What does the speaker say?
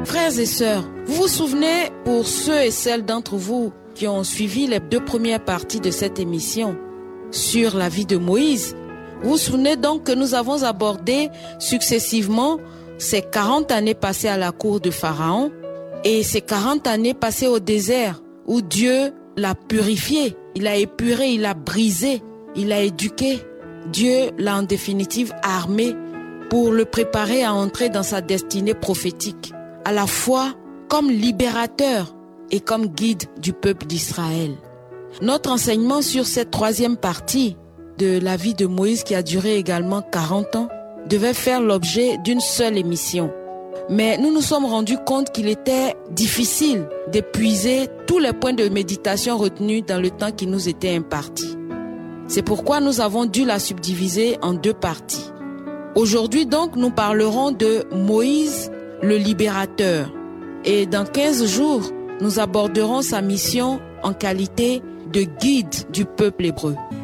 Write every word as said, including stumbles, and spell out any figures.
Frères et sœurs, vous vous souvenez, pour ceux et celles d'entre vous qui ont suivi les deux premières parties de cette émission sur la vie de Moïse, vous vous souvenez donc que nous avons abordé successivement ces quarante années passées à la cour de Pharaon et ces quarante années passées au désert où Dieu l'a purifié, il a épuré, il a brisé, il a éduqué. Dieu l'a en définitive armé pour le préparer à entrer dans sa destinée prophétique, à la fois comme libérateur et comme guide du peuple d'Israël. Notre enseignement sur cette troisième partie de la vie de Moïse, qui a duré également quarante ans, devait faire l'objet d'une seule émission. Mais nous nous sommes rendus compte qu'il était difficile d'épuiser tous les points de méditation retenus dans le temps qui nous était imparti. C'est pourquoi nous avons dû la subdiviser en deux parties. Aujourd'hui donc, nous parlerons de Moïse, le libérateur. Et dans quinze jours, nous aborderons sa mission en qualité de guide du peuple hébreu.